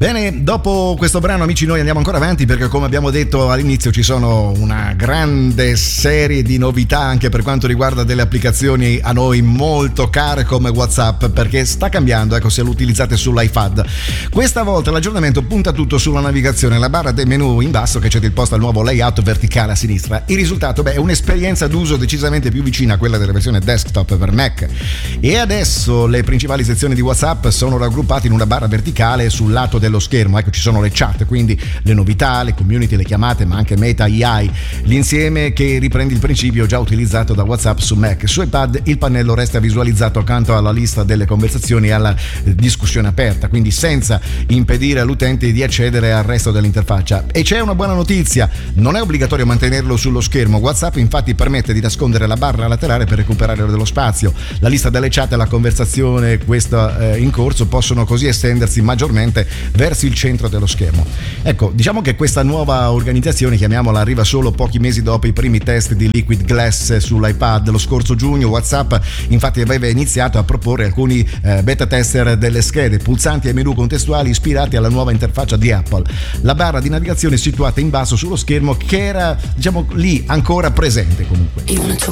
Bene, dopo questo brano, amici, noi andiamo ancora avanti perché, come abbiamo detto all'inizio, ci sono una grande serie di novità anche per quanto riguarda delle applicazioni a noi molto care come WhatsApp, perché sta cambiando, ecco, se lo utilizzate sull'iPad. Questa volta l'aggiornamento punta tutto sulla navigazione, la barra del menu in basso che cede il posto al nuovo layout verticale a sinistra. Il risultato, è un'esperienza d'uso decisamente più vicina a quella della versione desktop per Mac. E adesso le principali sezioni di WhatsApp sono raggruppate in una barra verticale sul lato dello schermo. Ecco, ci sono le chat, quindi le novità, le community, le chiamate, ma anche Meta AI, l'insieme che riprende il principio già utilizzato da WhatsApp su Mac. Su iPad il pannello resta visualizzato accanto alla lista delle conversazioni e alla discussione aperta, quindi senza impedire all'utente di accedere al resto dell'interfaccia. E c'è una buona notizia: non è obbligatorio mantenerlo sullo schermo. WhatsApp infatti permette di nascondere la barra laterale per recuperare dello spazio. La lista delle chat e la conversazione, questa in corso, possono così estendersi maggiormente verso il centro dello schermo. Ecco, diciamo che questa nuova organizzazione, chiamiamola, arriva solo pochi mesi dopo i primi test di Liquid Glass sull'iPad. Lo scorso giugno WhatsApp infatti aveva iniziato a proporre alcuni beta tester delle schede, pulsanti e menu contestuali ispirati alla nuova interfaccia di Apple. La barra di navigazione è situata in basso sullo schermo, che era, diciamo, lì ancora presente comunque.